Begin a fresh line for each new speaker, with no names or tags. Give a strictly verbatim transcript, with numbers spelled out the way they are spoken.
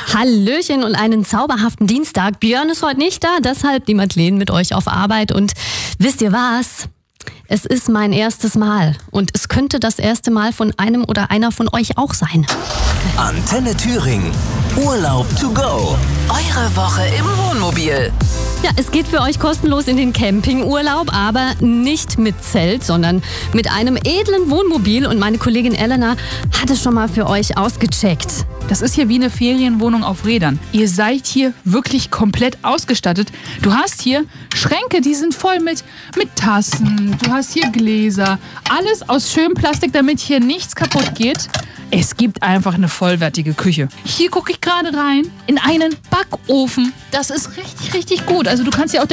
Hallöchen und einen zauberhaften Dienstag. Björn ist heute nicht da, deshalb die Madeleine mit euch auf Arbeit. Und wisst ihr was? Es ist mein erstes Mal und es könnte das erste Mal von einem oder einer von euch auch sein.
Antenne Thüringen. Urlaub to go.
Eure Woche im Wohnmobil.
Ja, es geht für euch kostenlos in den Campingurlaub, aber nicht mit Zelt, sondern mit einem edlen Wohnmobil. Und meine Kollegin Elena hat es schon mal für euch ausgecheckt.
Das ist hier wie eine Ferienwohnung auf Rädern. Ihr seid hier wirklich komplett ausgestattet. Du hast hier Schränke, die sind voll mit, mit Tassen. Du hast hier Gläser. Alles aus schönem Plastik, damit hier nichts kaputt geht. Es gibt einfach eine vollwertige Küche. Hier gucke ich gerade rein in einen Backofen. Das ist richtig, richtig gut. Also du kannst ja auch